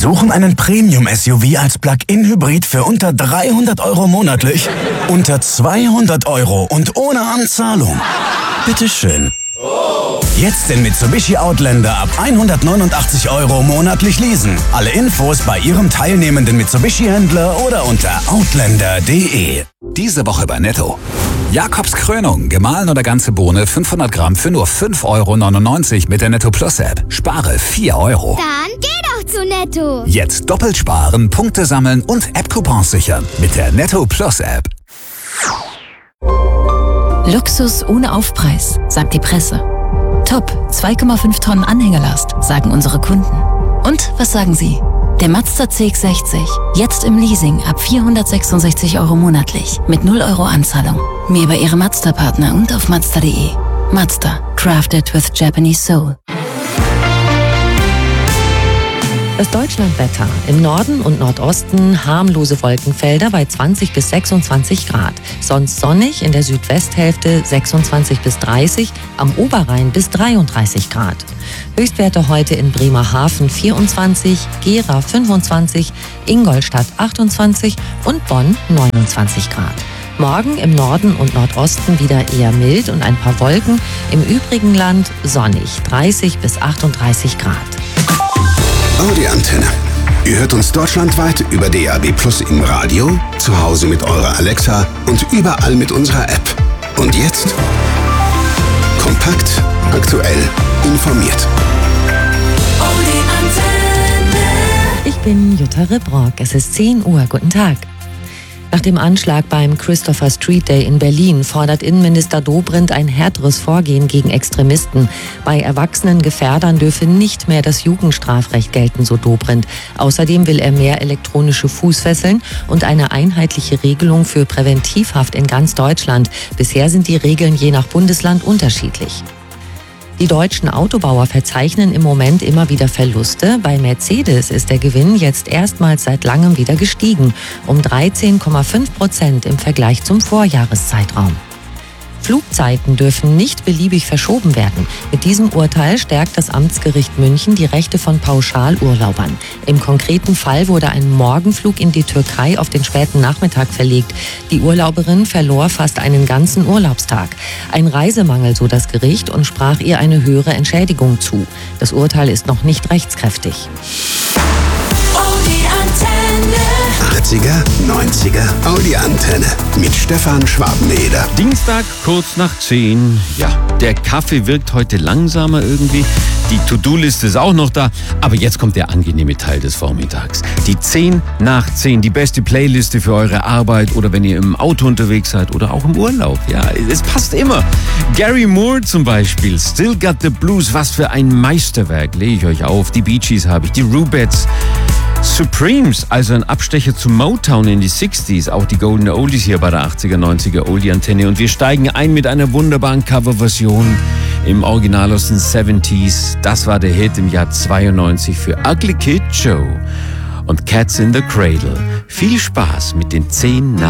suchen einen Premium-SUV als Plug-in-Hybrid für unter 300 € monatlich? Unter 200 € und ohne Anzahlung? Bitteschön. Jetzt den Mitsubishi Outlander ab 189 € monatlich leasen. Alle Infos bei Ihrem teilnehmenden Mitsubishi-Händler oder unter outlander.de. Diese Woche bei Netto. Jakobs Krönung, gemahlen oder ganze Bohne, 500 Gramm für nur 5,99 € mit der Netto Plus App. Spare 4 €. Dann geh doch zu Netto. Jetzt doppelt sparen, Punkte sammeln und App-Coupons sichern mit der Netto Plus App. Luxus ohne Aufpreis, sagt die Presse. Top, 2,5 Tonnen Anhängerlast, sagen unsere Kunden. Und was sagen Sie? Der Mazda CX-60, jetzt im Leasing ab 466 € monatlich, mit 0 € Anzahlung. Mehr über Ihre Mazda-Partner und auf Mazda.de. Mazda, crafted with Japanese soul. Das Deutschlandwetter. Im Norden und Nordosten harmlose Wolkenfelder bei 20 bis 26 Grad. Sonst sonnig, in der Südwesthälfte 26 bis 30, am Oberrhein bis 33 Grad. Höchstwerte heute in Bremerhaven 24, Gera 25, Ingolstadt 28 und Bonn 29 Grad. Morgen im Norden und Nordosten wieder eher mild und ein paar Wolken. Im übrigen Land sonnig, 30 bis 38 Grad. Audi Antenne. Ihr hört uns deutschlandweit über DAB+ im Radio, zu Hause mit eurer Alexa und überall mit unserer App. Und jetzt kompakt, aktuell, informiert. Audi Antenne. Ich bin Jutta Ribrock. Es ist 10 Uhr. Guten Tag. Nach dem Anschlag beim Christopher Street Day in Berlin fordert Innenminister Dobrindt ein härteres Vorgehen gegen Extremisten. Bei erwachsenen Gefährdern dürfe nicht mehr das Jugendstrafrecht gelten, so Dobrindt. Außerdem will er mehr elektronische Fußfesseln und eine einheitliche Regelung für Präventivhaft in ganz Deutschland. Bisher sind die Regeln je nach Bundesland unterschiedlich. Die deutschen Autobauer verzeichnen im Moment immer wieder Verluste. Bei Mercedes ist der Gewinn jetzt erstmals seit langem wieder gestiegen, um 13,5% im Vergleich zum Vorjahreszeitraum. Flugzeiten dürfen nicht beliebig verschoben werden. Mit diesem Urteil stärkt das Amtsgericht München die Rechte von Pauschalurlaubern. Im konkreten Fall wurde ein Morgenflug in die Türkei auf den späten Nachmittag verlegt. Die Urlauberin verlor fast einen ganzen Urlaubstag. Ein Reisemangel, so das Gericht, und sprach ihr eine höhere Entschädigung zu. Das Urteil ist noch nicht rechtskräftig. 80er, 90er, Audi Antenne mit Stefan Schwabeneder. Dienstag, kurz nach 10. Ja, der Kaffee wirkt heute langsamer irgendwie. Die To-Do-Liste ist auch noch da. Aber jetzt kommt der angenehme Teil des Vormittags. Die 10 nach 10, die beste Playliste für eure Arbeit oder wenn ihr im Auto unterwegs seid oder auch im Urlaub. Ja, es passt immer. Gary Moore zum Beispiel, Still Got the Blues, was für ein Meisterwerk, lege ich euch auf. Die Bee Gees habe ich, die Rubettes. Supremes, also ein Abstecher zu Motown in die 60s, auch die Golden Oldies hier bei der 80er, 90er Oldie-Antenne. Und wir steigen ein mit einer wunderbaren Coverversion im Original aus den 70s. Das war der Hit im Jahr 92 für Ugly Kid Joe und Cats in the Cradle. Viel Spaß mit den 10